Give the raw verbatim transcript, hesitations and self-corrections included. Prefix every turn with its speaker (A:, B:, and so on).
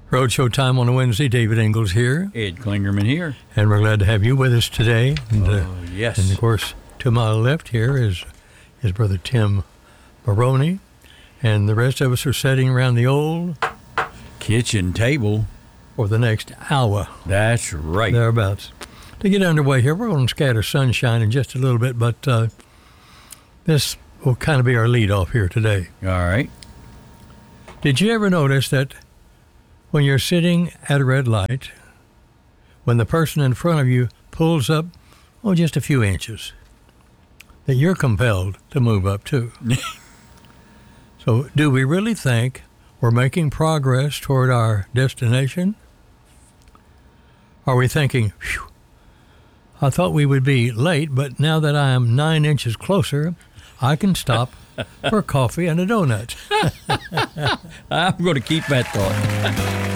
A: Roadshow time on a Wednesday. David Ingalls here.
B: Ed Klingerman here.
A: And we're glad to have you with us today. And,
B: oh,
A: uh,
B: yes.
A: And, of course, to my left here is his brother Tim Maroney. And the rest of us are sitting around the old
B: kitchen table
A: for the next hour.
B: That's right.
A: Thereabouts. To get underway here, we're going to scatter sunshine in just a little bit, but uh, this will kind of be our lead off here today.
B: All right.
A: Did you ever notice that when you're sitting at a red light, when the person in front of you pulls up, oh, just a few inches, that you're compelled to move up too? So do we really think we're making progress toward our destination? Are we thinking, phew, I thought we would be late, but now that I am nine inches closer, I can stop for coffee and a donut?
B: I'm going to keep that thought.